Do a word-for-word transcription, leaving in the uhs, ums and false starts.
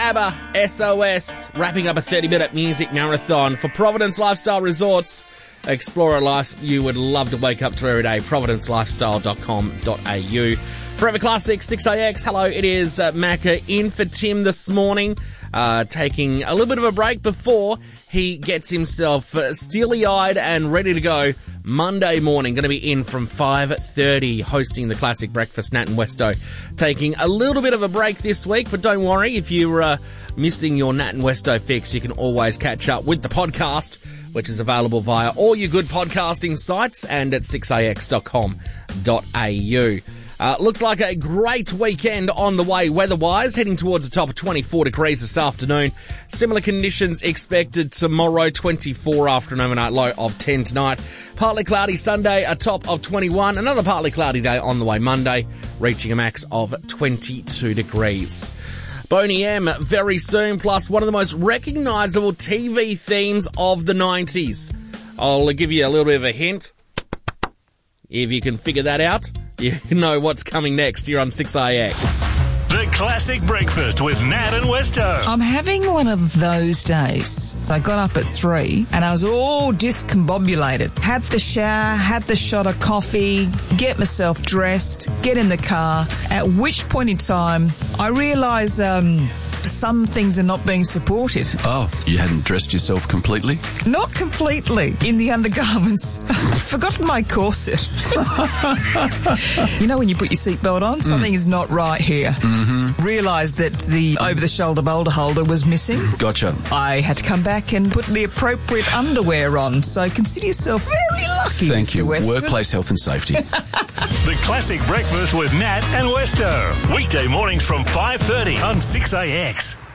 ABBA, S O S, wrapping up a thirty-minute music marathon for Providence Lifestyle Resorts. Explore a life you would love to wake up to every day. providence lifestyle dot com dot a u. Forever Classic, six A X. Hello, it is uh, Macca in for Tim this morning, uh, taking a little bit of a break before he gets himself uh, steely-eyed and ready to go Monday morning. Going to be in from five thirty, hosting the Classic Breakfast, Nat and Westo. Taking a little bit of a break this week, but don't worry, if you're uh, missing your Nat and Westo fix, you can always catch up with the podcast, which is available via all your good podcasting sites and at six a x dot com dot a u. Uh, looks like a great weekend on the way weather-wise, heading towards the top of twenty-four degrees this afternoon. Similar conditions expected tomorrow, twenty-four after an overnight low of ten tonight. Partly cloudy Sunday, a top of twenty-one. Another partly cloudy day on the way Monday, reaching a max of twenty-two degrees. Boney M very soon, plus one of the most recognisable T V themes of the nineties. I'll give you a little bit of a hint. If you can figure that out, you know what's coming next here on six A X. The Classic Breakfast with Nat and Westo. I'm having one of those days. I got up at three and I was all discombobulated. Had the shower, had the shot of coffee, get myself dressed, get in the car, at which point in time I realise um, some things are not being supported. Oh, you hadn't dressed yourself completely? Not completely. In the undergarments. Forgotten my corset. You know when you put your seatbelt on? Something mm. is not right here. Mm-hmm. Realised that the over-the-shoulder boulder holder was missing. Gotcha. I had to come back and put the appropriate underwear on. So consider yourself very lucky, Thank Mister you. Weston. Workplace health and safety. The Classic Breakfast with Nat and Westo. Weekday mornings from five thirty on six A X.